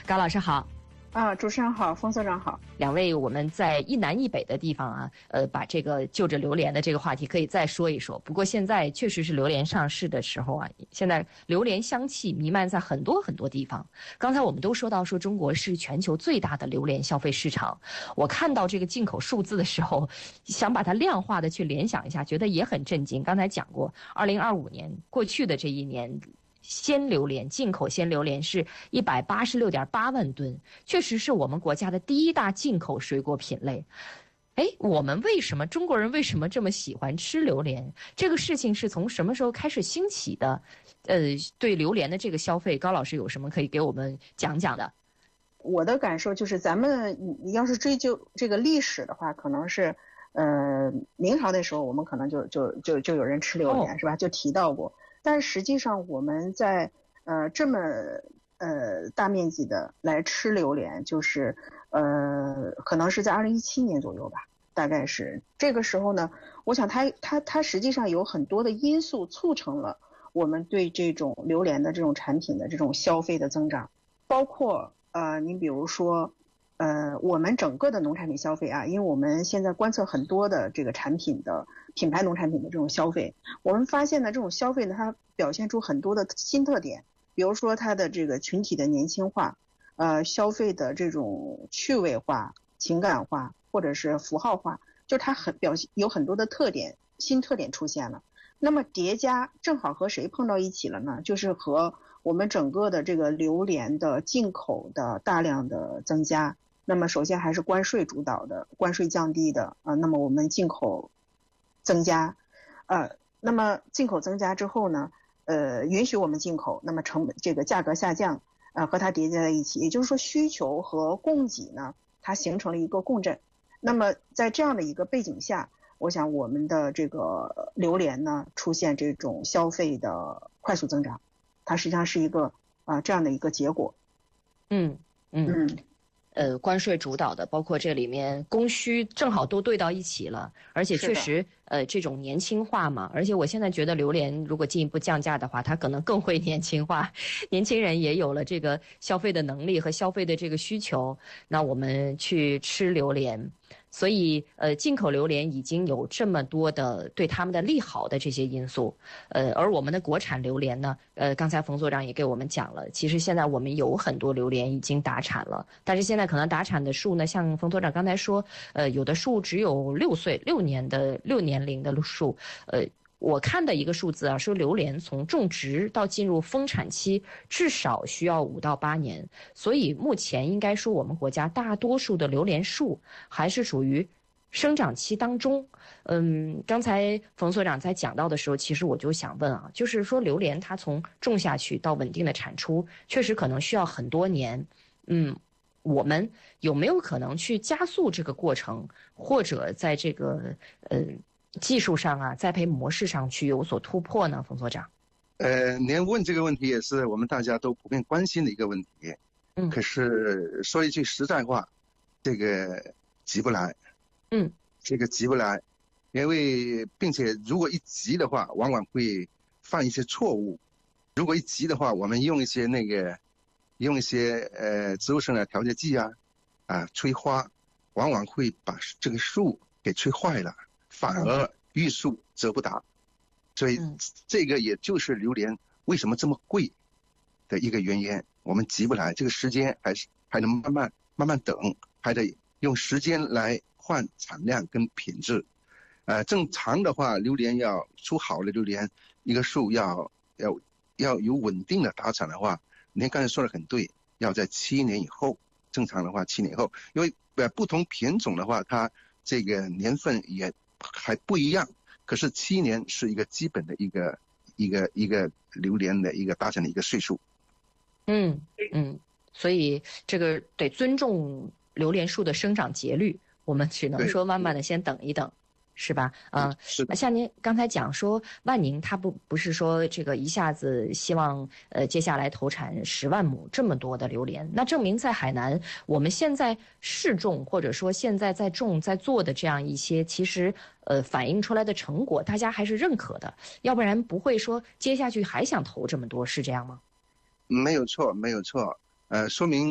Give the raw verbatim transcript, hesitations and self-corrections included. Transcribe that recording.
高老师好。 啊，主持人好，封所长好。 两位我们在一南一北的地方啊，呃，把这个就着榴莲的这个话题可以再说一说。不过现在确实是榴莲上市的时候啊，现在榴莲香气弥漫在很多很多地方。刚才我们都说到说中国是全球最大的榴莲消费市场，我看到这个进口数字的时候，想把它量化的去联想一下，觉得也很震惊。刚才讲过，二零二五年过去的这一年。鲜榴莲进口鲜榴莲是一百八十六点八万吨，确实是我们国家的第一大进口水果品类。哎，我们为什么中国人为什么这么喜欢吃榴莲？这个事情是从什么时候开始兴起的？呃，对榴莲的这个消费，高老师有什么可以给我们讲讲的？ 我的感受就是，咱们你要是追究这个历史的话，可能是呃明朝的时候，我们可能就就就就有人吃榴莲，哦、是吧？就提到过。但是实际上我们在呃这么呃大面积的来吃榴莲，就是呃可能是在二零一七年左右吧，大概是这个时候呢。我想它它它实际上有很多的因素促成了我们对这种榴莲的这种产品的这种消费的增长，包括呃你比如说呃我们整个的农产品消费啊，因为我们现在观测很多的这个产品的品牌农产品的这种消费，我们发现呢，这种消费呢，它表现出很多的新特点，比如说它的这个群体的年轻化，呃，消费的这种趣味化、情感化或者是符号化，就是它很表现有很多的特点，新特点出现了。那么叠加正好和谁碰到一起了呢？就是和我们整个的这个榴莲的进口的大量的增加。那么首先还是关税主导的，关税降低的啊、呃，那么我们进口增加，呃，那么进口增加之后呢，呃，允许我们进口，那么成本这个价格下降，呃，和它叠加在一起，也就是说需求和供给呢，它形成了一个共振。那么在这样的一个背景下，我想我们的这个榴莲呢，出现这种消费的快速增长，它实际上是一个啊、呃、这样的一个结果。 嗯嗯。嗯呃，关税主导的，包括这里面供需正好都对到一起了，而且确实，呃，这种年轻化嘛，而且我现在觉得榴莲如果进一步降价的话，它可能更会年轻化，年轻人也有了这个消费的能力和消费的这个需求，那我们去吃榴莲。所以，呃，进口榴莲已经有这么多的对他们的利好的这些因素，呃，而我们的国产榴莲呢，呃，刚才冯所长也给我们讲了，其实现在我们有很多榴莲已经打产了，但是现在可能打产的树呢，像冯所长刚才说，呃，有的树只有六岁、六年的六年龄的树，呃。我看的一个数字啊，说榴莲从种植到进入丰产期至少需要五到八年，所以目前应该说我们国家大多数的榴莲树还是属于生长期当中。嗯，刚才冯所长在讲到的时候，其实我就想问啊，就是说榴莲它从种下去到稳定的产出，确实可能需要很多年。嗯，我们有没有可能去加速这个过程，或者在这个呃？技术上啊，栽培模式上去有所突破呢，冯所长？ 呃，您问这个问题也是我们大家都普遍关心的一个问题。嗯，可是说一句实在话，这个急不来。 嗯， 这个急不来，因为并且如果一急的话，往往会犯一些错误。如果一急的话，我们用一些那个，用一些呃植物生长调节剂啊，啊催花，往往会把这个树给催坏了。反而欲速则不达，所以这个也就是榴莲为什么这么贵的一个原因。我们急不来，这个时间还是还能慢慢慢慢等，还得用时间来换产量跟品质。呃，正常的话，榴莲要出好的榴莲，一个树要要要有稳定的达产的话，您刚才说的很对，要在七年以后。正常的话，七年以后，因为呃不同品种的话，它这个年份也还不一样，可是七年是一个基本的一个一个一个榴莲的一个达成的一个岁数。 嗯嗯，所以这个得尊重榴莲树的生长节律，我们只能说慢慢的先等一等。是吧？嗯， 是的。 像您刚才讲说，万宁它不不是说这个一下子希望呃接下来投产十万亩这么多的榴莲，那证明在海南我们现在试种或者说现在在种在做的这样一些，其实呃反映出来的成果，大家还是认可的，要不然不会说接下去还想投这么多，是这样吗？ 没有错，没有错，呃，说明。